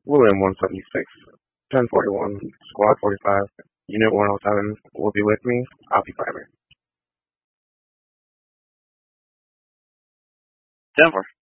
William 176, 1041, Squad 45, Unit 107 will be with me. I'll be fiber. Denver.